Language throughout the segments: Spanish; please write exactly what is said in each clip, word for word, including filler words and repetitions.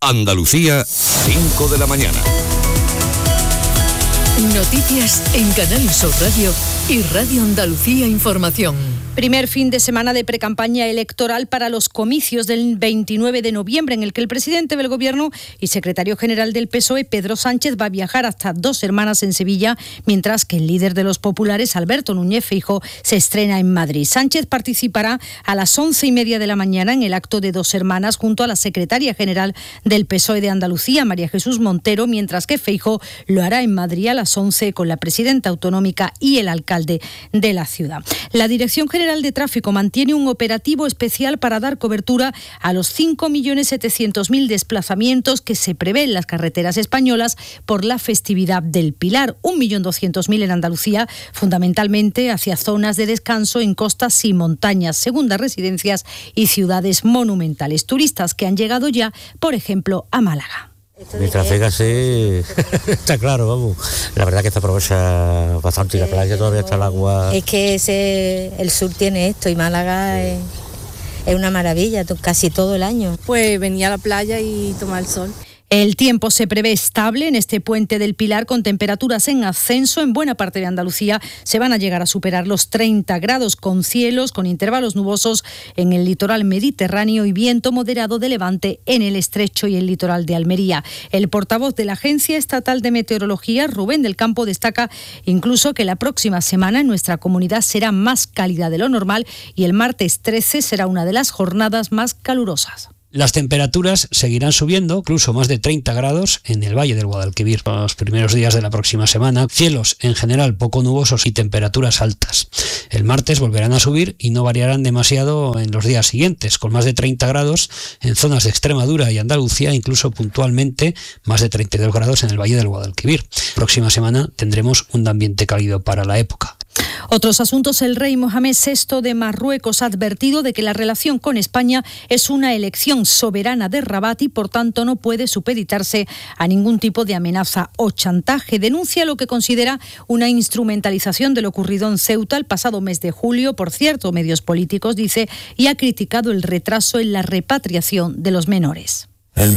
Andalucía, cinco de la mañana. Noticias en Canal Sur Radio y Radio Andalucía Información. Primer fin de semana de precampaña electoral para los comicios del veintinueve de noviembre, en el que el presidente del Gobierno y secretario general del P S O E, Pedro Sánchez, va a viajar hasta Dos Hermanas en Sevilla, mientras que el líder de los populares, Alberto Núñez Feijóo, se estrena en Madrid. Sánchez participará a las once y media de la mañana en el acto de Dos Hermanas junto a la secretaria general del P S O E de Andalucía, María Jesús Montero, mientras que Feijóo lo hará en Madrid a las once con la presidenta autonómica y el alcalde de la ciudad. La Dirección General de Tráfico mantiene un operativo especial para dar cobertura a los cinco millones setecientos mil desplazamientos que se prevé en las carreteras españolas por la festividad del Pilar. un millón doscientos mil en Andalucía, fundamentalmente hacia zonas de descanso en costas y montañas, segundas residencias y ciudades monumentales. Turistas que han llegado ya, por ejemplo, a Málaga. Mientras venga así, está claro, vamos. La verdad que se aprovecha bastante y la playa todavía está el agua. Es que ese, el sur tiene esto y Málaga es, es una maravilla, casi todo el año. Pues venía a la playa y tomar el sol. El tiempo se prevé estable en este puente del Pilar, con temperaturas en ascenso. En buena parte de Andalucía se van a llegar a superar los treinta grados, con cielos con intervalos nubosos en el litoral mediterráneo y viento moderado de levante en el estrecho y el litoral de Almería. El portavoz de la Agencia Estatal de Meteorología, Rubén del Campo, destaca incluso que la próxima semana en nuestra comunidad será más cálida de lo normal y el martes trece será una de las jornadas más calurosas. Las temperaturas seguirán subiendo, incluso más de treinta grados en el Valle del Guadalquivir. Los primeros días de la próxima semana, cielos en general poco nubosos y temperaturas altas. El martes volverán a subir y no variarán demasiado en los días siguientes, con más de treinta grados en zonas de Extremadura y Andalucía, incluso puntualmente más de treinta y dos grados en el Valle del Guadalquivir. Próxima semana tendremos un ambiente cálido para la época. Otros asuntos. El rey Mohamed sexto de Marruecos ha advertido de que la relación con España es una elección soberana de Rabat y por tanto no puede supeditarse a ningún tipo de amenaza o chantaje. Denuncia lo que considera una instrumentalización de lo ocurrido en Ceuta el pasado mes de julio por ciertos medios políticos, dice, y ha criticado el retraso en la repatriación de los menores.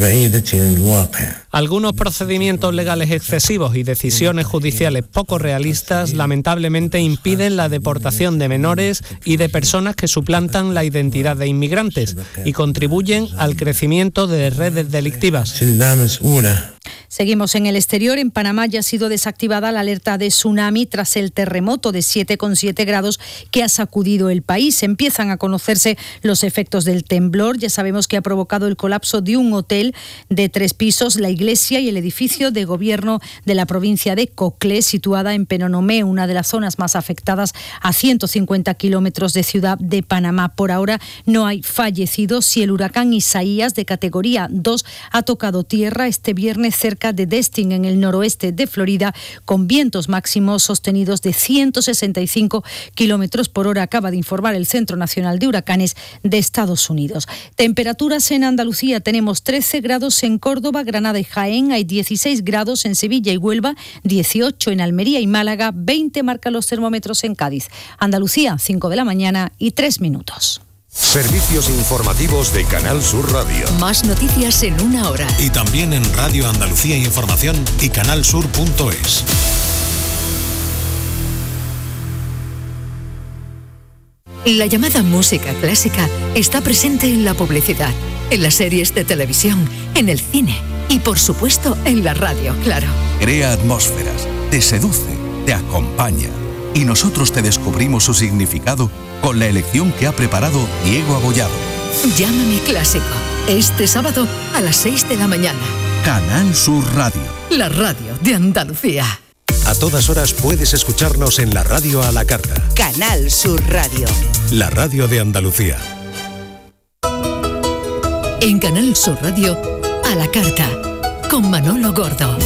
Algunos procedimientos legales excesivos y decisiones judiciales poco realistas lamentablemente impiden la deportación de menores y de personas que suplantan la identidad de inmigrantes y contribuyen al crecimiento de redes delictivas. Seguimos en el exterior. En Panamá ya ha sido desactivada la alerta de tsunami tras el terremoto de siete coma siete grados que ha sacudido el país. Empiezan a conocerse los efectos del temblor. Ya sabemos que ha provocado el colapso de un hotel de tres pisos, la iglesia y el edificio de gobierno de la provincia de Coclé, situada en Penonomé, una de las zonas más afectadas a ciento cincuenta kilómetros de Ciudad de Panamá. Por ahora no hay fallecidos y el huracán Isaías, de categoría dos, ha tocado tierra este viernes cerca de Destin, en el noroeste de Florida, con vientos máximos sostenidos de ciento sesenta y cinco kilómetros por hora, acaba de informar el Centro Nacional de Huracanes de Estados Unidos. Temperaturas en Andalucía: tenemos trece grados en Córdoba, Granada y Jaén, hay dieciséis grados en Sevilla y Huelva, dieciocho en Almería y Málaga, veinte marcan los termómetros en Cádiz. Andalucía, cinco de la mañana y tres minutos. Servicios informativos de Canal Sur Radio. Más noticias en una hora. Y también en Radio Andalucía Información y canalsur punto es. La llamada música clásica está presente en la publicidad, en las series de televisión, en el cine y, por supuesto, en la radio, claro. Crea atmósferas, te seduce, te acompaña. Y nosotros te descubrimos su significado con la elección que ha preparado Diego Abollado. Llámame Clásico, este sábado a las seis de la mañana. Canal Sur Radio. La radio de Andalucía. A todas horas puedes escucharnos en la radio a la carta. Canal Sur Radio. La radio de Andalucía. En Canal Sur Radio, a la carta, con Manolo Gordo.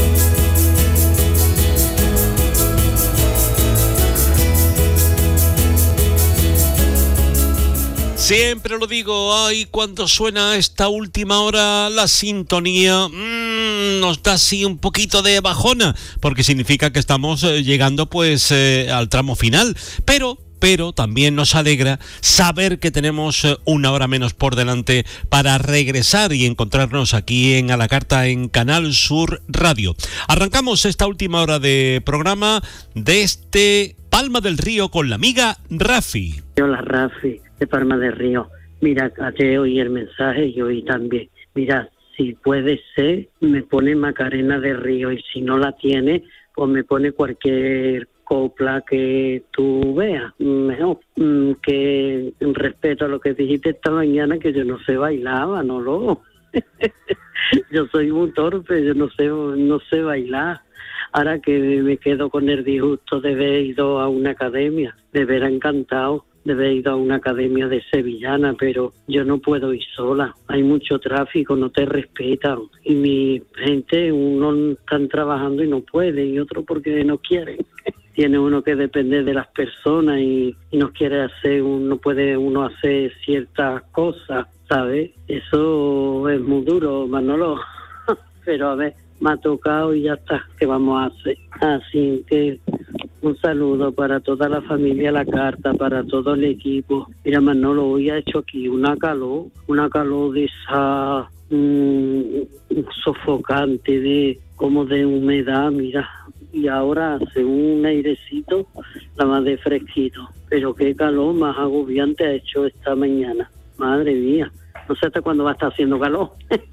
Siempre lo digo, ay, cuando suena esta última hora la sintonía, mmm, nos da así un poquito de bajona, porque significa que estamos eh, llegando pues eh, al tramo final, pero... pero también nos alegra saber que tenemos una hora menos por delante para regresar y encontrarnos aquí en A la Carta en Canal Sur Radio. Arrancamos esta última hora de programa de este Palma del Río con la amiga Rafi. Hola Rafi, de Palma del Río. Mira, ayer oí el mensaje y hoy también. Mira, si puede ser, me pone Macarena del Río, y si no la tiene, pues me pone cualquier copla que tú veas. Mejor que en respeto a lo que dijiste esta mañana, que yo no sé bailar, Manolo. Yo soy un torpe, yo no sé, no sé bailar. Ahora que me quedo con el disgusto de haber ido a una academia, me hubiera encantado de haber ido a una academia de sevillana, pero yo no puedo ir sola. Hay mucho tráfico, no te respetan. Y mi gente, uno están trabajando y no puede, y otro porque no quieren. Tiene uno que depender de las personas y, y no quiere hacer, no puede uno hacer ciertas cosas, ¿sabes? Eso es muy duro, Manolo. Pero a ver, me ha tocado y ya está, ¿qué vamos a hacer? Así que un saludo para toda la familia La Carta, para todo el equipo. Mira, Manolo, hoy ha hecho aquí una calor, una calor de esa mmm, sofocante, de como de humedad, mira. Y ahora hace un airecito, la más de fresquito. Pero qué calor más agobiante ha hecho esta mañana. Madre mía, no sé hasta cuándo va a estar haciendo calor.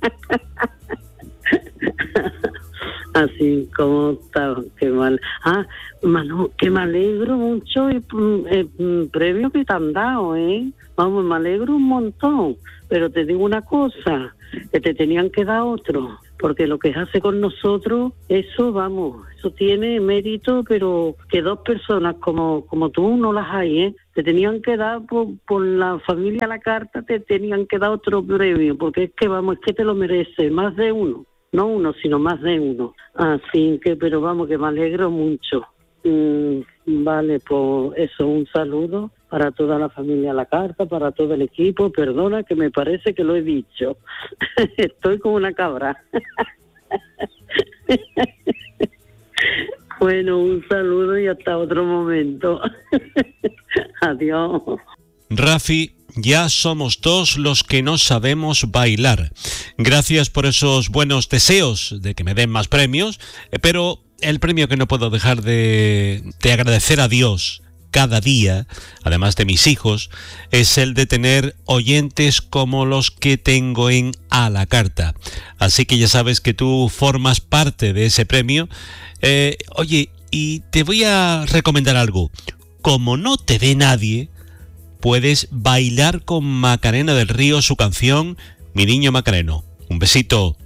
Así como está, qué mal. Ah, Manu, que me alegro mucho el, el premio que te han dado, ¿eh? Vamos, me alegro un montón. Pero te digo una cosa, que te tenían que dar otro, porque lo que hace con nosotros, eso, vamos, eso tiene mérito, pero que dos personas como como tú no las hay, ¿eh? Te tenían que dar, por, por la familia La Carta, te tenían que dar otro premio, porque es que, vamos, es que te lo merece, más de uno. No uno, sino más de uno. Así que, pero vamos, que me alegro mucho. Mm, vale, pues eso, un saludo para toda la familia La Carta, para todo el equipo. Perdona que me parece que lo he dicho. Estoy como una cabra. Bueno, un saludo y hasta otro momento. Adiós. Rafi, ya somos dos los que no sabemos bailar. Gracias por esos buenos deseos de que me den más premios, pero el premio que no puedo dejar de, de agradecer a Dios cada día, además de mis hijos, es el de tener oyentes como los que tengo en A la Carta. Así que ya sabes que tú formas parte de ese premio. Eh, oye, y te voy a recomendar algo. Como no te ve nadie, puedes bailar con Macarena del Río su canción Mi Niño Macareno. Un besito.